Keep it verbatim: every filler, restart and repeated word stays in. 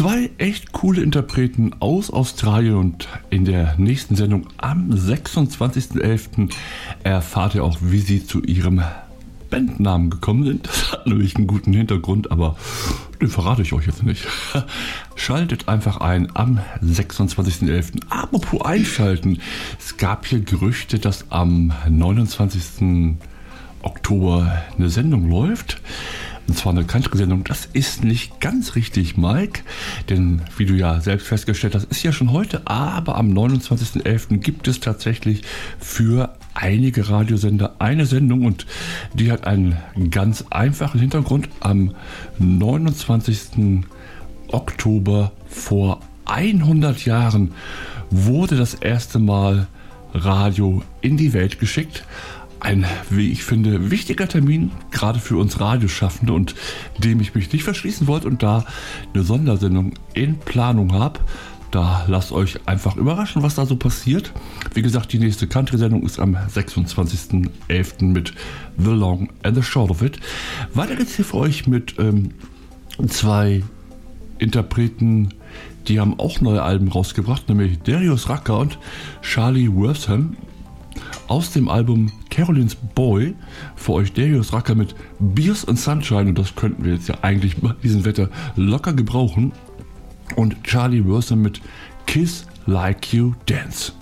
Zwei echt coole Interpreten aus Australien und in der nächsten Sendung am sechsundzwanzigsten elften erfahrt ihr auch, wie sie zu ihrem Bandnamen gekommen sind. Das hat nämlich einen guten Hintergrund, aber den verrate ich euch jetzt nicht. Schaltet einfach ein am sechsundzwanzigsten elften Apropos einschalten. Es gab hier Gerüchte, dass am neunundzwanzigsten Oktober eine Sendung läuft. Und zwar eine Country-Sendung. Das ist nicht ganz richtig, Mike. Denn wie du ja selbst festgestellt hast, ist ja schon heute. Aber am neunundzwanzigsten elften gibt es tatsächlich für einige Radiosender eine Sendung. Und die hat einen ganz einfachen Hintergrund. Am neunundzwanzigsten Oktober vor hundert Jahren wurde das erste Mal Radio in die Welt geschickt. Ein, wie ich finde, wichtiger Termin, gerade für uns Radioschaffende, und dem ich mich nicht verschließen wollte und da eine Sondersendung in Planung habe. Da lasst euch einfach überraschen, was da so passiert. Wie gesagt, die nächste Country-Sendung ist am sechsundzwanzigsten elften mit The Long and the Short of It. Weiter geht's hier für euch mit ähm, zwei Interpreten, die haben auch neue Alben rausgebracht, nämlich Darius Rucker und Charlie Wortham. Aus dem Album Caroline's Boy für euch Darius Rucker mit Beers and Sunshine, und das könnten wir jetzt ja eigentlich bei diesem Wetter locker gebrauchen, und Charlie Wortham mit Kiss Like You Dance.